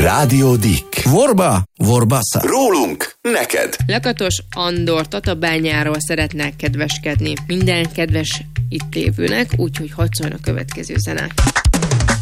Rádió Dick. Vorba, vorbassa. Rólunk, neked. Lakatos Andor Tatabányáról szeretnék kedveskedni minden kedves itt lévőnek, úgyhogy hadd szóljon a következő zene.